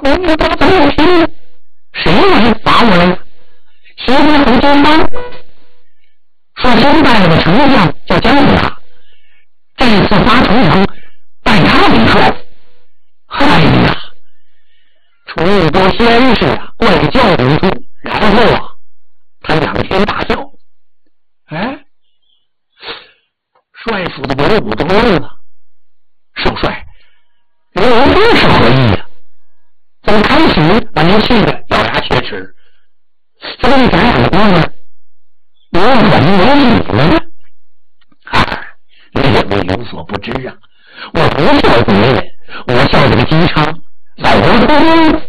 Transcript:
我都怎么行？谁来罚我呀？谁来回军吗？说清代了的丞相叫姜子牙，这次发重阳拜他为帅。哎呀，楚国先是怪叫人数，然后他仰天大笑。哎，帅府的文武都愣了。少帅，您这是何意呀？怎么开始把您气得咬牙切齿？这么一眨眼的功夫，您怎么没理了呢？你有没有所不知啊？我不笑别人，我笑这个姬昌，在我